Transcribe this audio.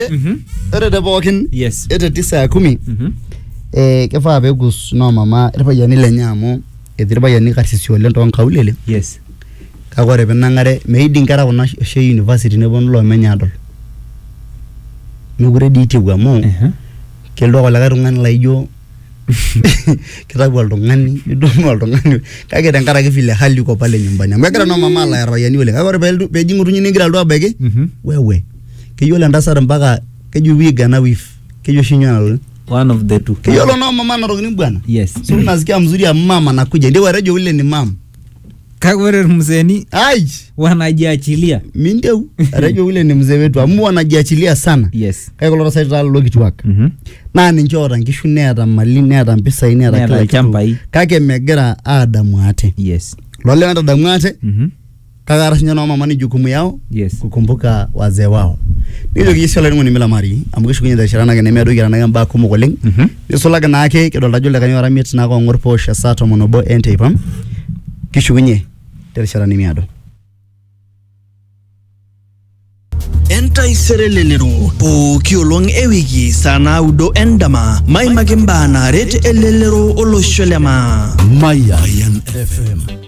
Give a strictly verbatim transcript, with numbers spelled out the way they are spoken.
Mhm. Ore de pookin. Yes. Ete tisa ya kumi. Mhm. Eh kifaa pegus no mama irpayiani lenye amu etii irpayiani karsisi oleng toonkaulele. Yes. Kake ore pinang'are meidi nkera kuna she university neponu loomenya adol. Mekure dii itieu amu Mhm. keldo olikae tung'ani laijo kitabu oltung'ani nidumu oltung'ani kake tenkaraki vile hali uko pale nyumbani amu kegira no mama ala irpayiani oleng kake ore peejing ng'utunyi nigira aldo abaiki Mhm. wewe keyiolo entasat mpaka kejo wiga na wif kejo shinywa na One of the two. keyiolo no mama narokini bwana. Yes. So unasikia mzuri ya mama nakuja ndio warejo ule ni mama. Kaka wewe mzeni Ai wanajiachilia. Mimi ndio arejo ule ni mzee wetu amu wanajiachilia sana. Yes. Kake kulo sasa talo lokitwak. Mhm. Na ninche ota nkishu neeta mali neeta mpisai neeta kila kitu. Kake megira adamu ate. Yes. Lole anda damu ate. Mhm. Kaka arasinya no mama ni jukumu yao. Yes. Kukumbuka wazee wao. Nijo kiyisho lengo ni mila mari amu kishukunye dashirana ke nemedo kira naga mba kumok oleng. Mhm. Nisolaga nake kidolta jole kanyo ramit nako ngor posha saa tomon obo enteipa. Kishukunye terishara miado. Entai serelelero pooki olong ewiki saa naudo endama maimaki mbaa naaret elelero olosho lema. Mayan F M.